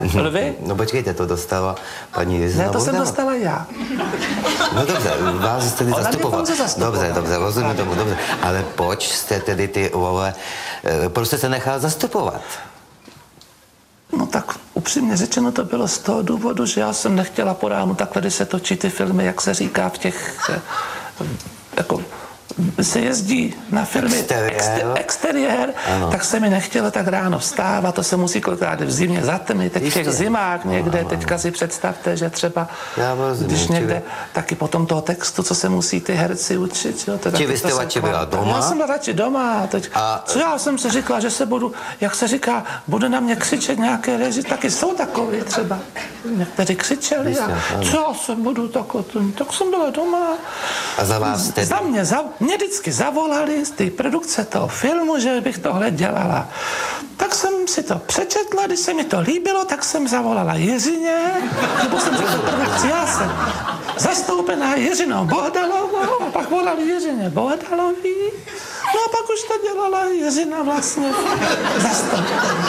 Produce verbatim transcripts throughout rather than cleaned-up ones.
Lvy? No počkejte, to dostala paní Jiřina Ne, to jsem Bohdala. dostala já. No dobře, vás jste tedy Ona mě zastupoval. pouze zastupovala. Dobře, dobře, rozumím tomu, dobře. Ale proč jste tedy ty vole, eh, proč jste se nechal zastupovat? No tak upřímně řečeno to bylo z toho důvodu, že já jsem nechtěla po ránu takhle, když se točí ty filmy, jak se říká v těch, eh, jako se jezdí na filmy Exteriér. exter, exteriér, tak se mi nechtělo tak ráno vstávat, to se musí kolikrát v zimě zatmy, teď v těch Jistě. zimách někde, Ano, teďka si představte, že třeba, Já rozumím, když čili- někde, taky potom toho textu, co se musí ty herci učit, jo, to je Či taky vy jste to se radši byla kvalita. doma? Já jsem byla radši doma, a teď, A- co já jsem si říkala, že se budu, jak se říká, bude na mě křičet nějaké reži, taky jsou takový třeba, někteří křičeli Jistě, a ano. co já se budu takhle, tak jsem byla doma. A za vás tedy? Za mě, za, mě vždycky zavolali z té produkce toho filmu, že bych tohle dělala. Tak jsem si to přečetla, když se mi to líbilo, tak jsem zavolala Jiřině, nebo jsem řekla produkci, já jsem zastoupená Jiřinou Bohdalovou, a pak volali Jiřině Bohdalový, no a pak už to dělala Jiřina vlastně zastoupená.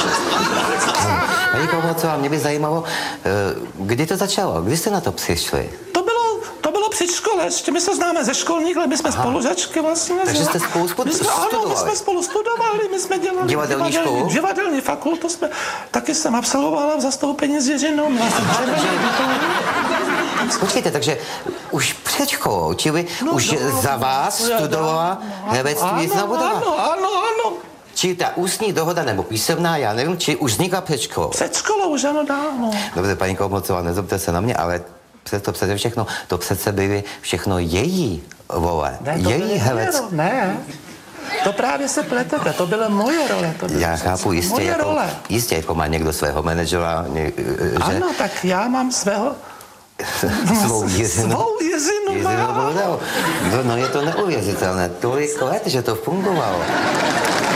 Paní Komocová, mě by zajímalo, eh, kdy to začalo, kdy jste na to přišli? To bylo, to bylo při škole, ještě my se známe ze školních let, my jsme spolužačky vlastně. Takže že? jste spolu spod- my jsme, Ano, my studovali? jsme spolu studovali, my jsme dělali Divadelní školu? divadelní fakultu jsme, taky jsem absolvovala v zastoupení s Jiřinou, měla jsem červený diplom. Počkejte, takže už před školou, čili No, už no, za vás no, studovala no, herectví ano, Jiřina Bohdalová? Ano, ano, ano. Či ta ústní dohoda nebo písemná, já nevím, či už vznikla před školou? Před školou už ano dávno. Dobře, paní Komocová, nezlobte se na mě, ale přesto přece všechno, to přece byly všechno její vole, Ne, to její byly herec. moje ro- Ne, to právě se pletete, to byla moje role. To byla Já chápu, jistě, moje jako, role. jistě, jako má někdo svého manažera, ně, že Ano, tak já mám svého svou Jiřinu. Svou Jiřinu Jiřinu mám. Bohdalovou. No, no je to neuvěřitelné, tolik let, že to fungovalo.